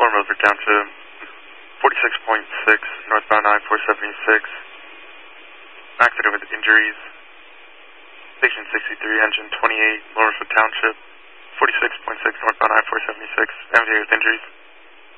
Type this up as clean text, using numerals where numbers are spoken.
Milford Township, 46.6, northbound I-476. Accident with injuries. Station 63, engine 28, Milford Township, 46.6, northbound I-476. MJ with injuries.